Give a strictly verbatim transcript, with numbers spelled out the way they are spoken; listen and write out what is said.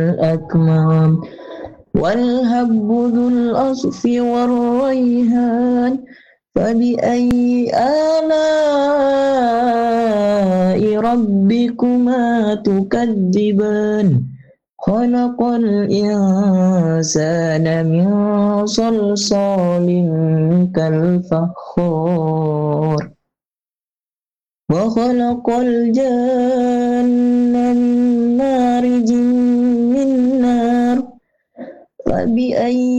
الأكمام والهب ذو الأصف والريهان فبأي آلاء ربكما تكذبان خلق الإنسان من صلصال كالفخار وخلق الجن من مارج من نار فبأي